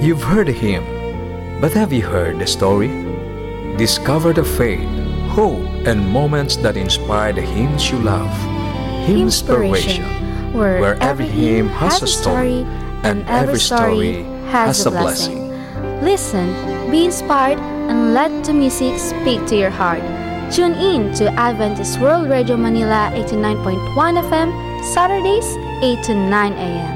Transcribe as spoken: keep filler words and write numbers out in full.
You've heard the hymn, but have you heard the story? Discover the faith, hope, and moments that inspire the hymns you love. Hymnspiration, where, where every hymn has a story, and every story has a blessing. Listen, be inspired, and let the music speak to your heart. Tune in to Adventist World Radio Manila eighty-nine point one F M, Saturdays, eight to nine a m